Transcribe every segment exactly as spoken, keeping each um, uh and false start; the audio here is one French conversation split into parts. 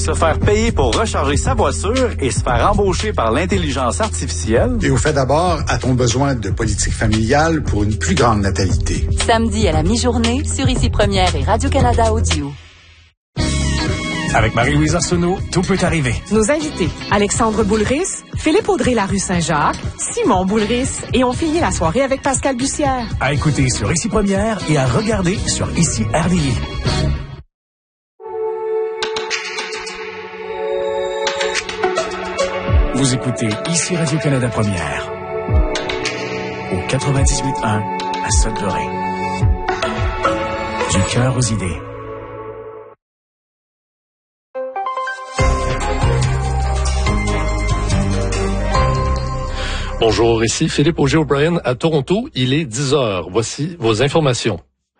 Se faire payer pour recharger sa voiture et se faire embaucher par l'intelligence artificielle. Et au fait d'abord, a-t-on besoin de politique familiale pour une plus grande natalité? Samedi à la mi-journée, sur Ici Première et Radio-Canada Audio. Avec Marie-Louise Arsenault, tout peut arriver. Nos invités, Alexandre Boulris, Philippe Audrey-Larue Saint-Jacques, Simon Boulris, et on finit la soirée avec Pascal Bussière. À écouter sur Ici Première et à regarder sur Ici R D I. Vous écoutez Ici Radio-Canada Première, au quatre-vingt-dix-huit un à Sudbury. Du cœur aux idées. Bonjour, ici Philippe Auger-O'Brien à Toronto. Il est dix heures. Voici vos informations.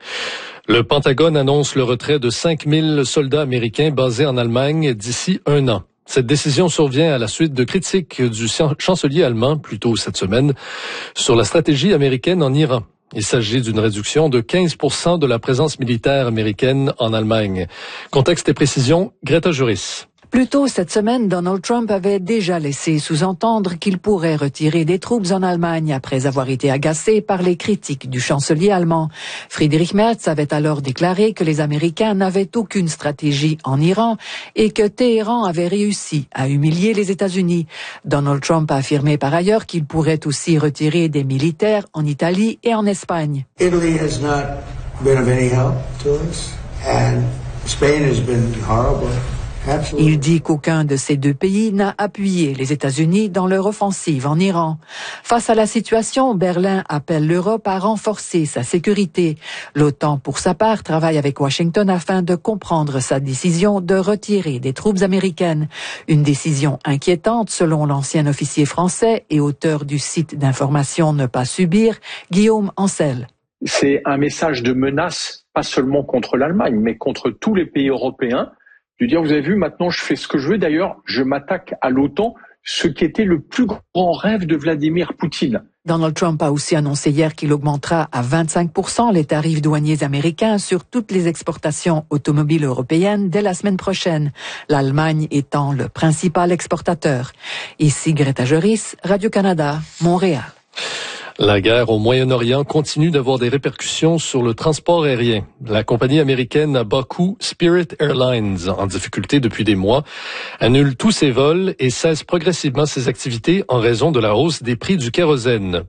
Le Pentagone annonce le retrait de cinq mille soldats américains basés en Allemagne d'ici un an. Cette décision survient à la suite de critiques du chancelier allemand, plus tôt cette semaine, sur la stratégie américaine en Iran. Il s'agit d'une réduction de quinze pour cent de la présence militaire américaine en Allemagne. Contexte et précision, Greta Juris. Plus tôt cette semaine, Donald Trump avait déjà laissé sous-entendre qu'il pourrait retirer des troupes en Allemagne après avoir été agacé par les critiques du chancelier allemand. Friedrich Merz avait alors déclaré que les Américains n'avaient aucune stratégie en Iran et que Téhéran avait réussi à humilier les États-Unis. Donald Trump a affirmé par ailleurs qu'il pourrait aussi retirer des militaires en Italie et en Espagne. Italy has not been of any help to us, and Spain has been horrible. Il dit qu'aucun de ces deux pays n'a appuyé les États-Unis dans leur offensive en Iran. Face à la situation, Berlin appelle l'Europe à renforcer sa sécurité. L'OTAN, pour sa part, travaille avec Washington afin de comprendre sa décision de retirer des troupes américaines. Une décision inquiétante, selon l'ancien officier français et auteur du site d'information Ne pas subir, Guillaume Ancel. C'est un message de menace, pas seulement contre l'Allemagne, mais contre tous les pays européens. De dire, vous avez vu, maintenant je fais ce que je veux. D'ailleurs, je m'attaque à l'OTAN, ce qui était le plus grand rêve de Vladimir Poutine. Donald Trump a aussi annoncé hier qu'il augmentera à vingt-cinq pour cent les tarifs douaniers américains sur toutes les exportations automobiles européennes dès la semaine prochaine, l'Allemagne étant le principal exportateur. Ici Greta Juris, Radio-Canada, Montréal. La guerre au Moyen-Orient continue d'avoir des répercussions sur le transport aérien. La compagnie américaine à bas coût Spirit Airlines, en difficulté depuis des mois, annule tous ses vols et cesse progressivement ses activités en raison de la hausse des prix du kérosène.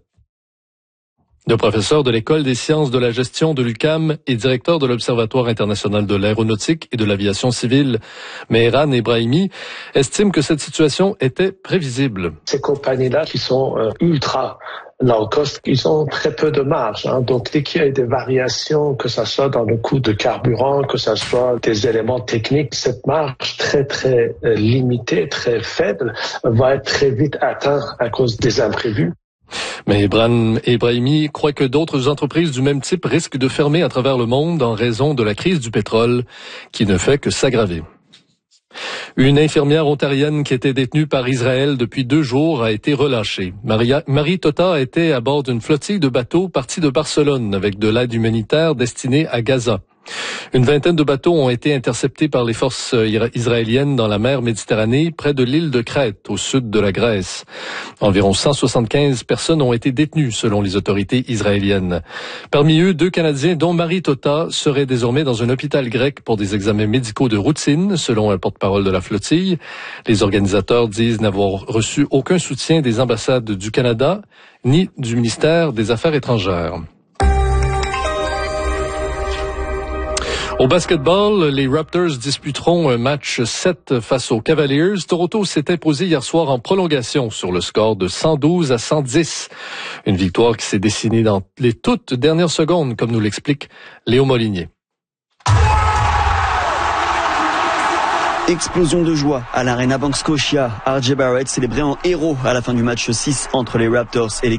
Le professeur de l'École des sciences de la gestion de l'U Q A M et directeur de l'Observatoire international de l'aéronautique et de l'aviation civile, Mehran Ebrahimi, estime que cette situation était prévisible. Ces compagnies-là qui sont euh, ultra low cost, ils ont très peu de marge. Hein. Donc, dès qu'il y a des variations, que ce soit dans le coût de carburant, que ce soit des éléments techniques, cette marge très, très euh, limitée, très faible, va être très vite atteinte à cause des imprévus. Mais Mehran Ebrahimi croit que d'autres entreprises du même type risquent de fermer à travers le monde en raison de la crise du pétrole, qui ne fait que s'aggraver. Une infirmière ontarienne qui était détenue par Israël depuis deux jours a été relâchée. Maria, Marie Tota était à bord d'une flottille de bateaux partie de Barcelone avec de l'aide humanitaire destinée à Gaza. Une vingtaine de bateaux ont été interceptés par les forces israéliennes dans la mer Méditerranée, près de l'île de Crète, au sud de la Grèce. Environ cent soixante-quinze personnes ont été détenues, selon les autorités israéliennes. Parmi eux, deux Canadiens, dont Marie Tota, seraient désormais dans un hôpital grec pour des examens médicaux de routine, selon un porte-parole de la flottille. Les organisateurs disent n'avoir reçu aucun soutien des ambassades du Canada, ni du ministère des Affaires étrangères. Au basketball, les Raptors disputeront un match sept face aux Cavaliers. Toronto s'est imposé hier soir en prolongation sur le score de cent douze à cent dix. Une victoire qui s'est dessinée dans les toutes dernières secondes, comme nous l'explique Léo Molinier. Explosion de joie à l'Arena Bank Scotia. R J Barrett célébré en héros à la fin du match six entre les Raptors et les